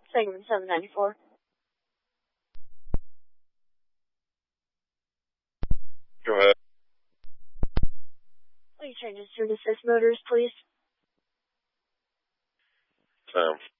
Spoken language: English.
Segment 794. Go ahead. Please change to assist motors, please.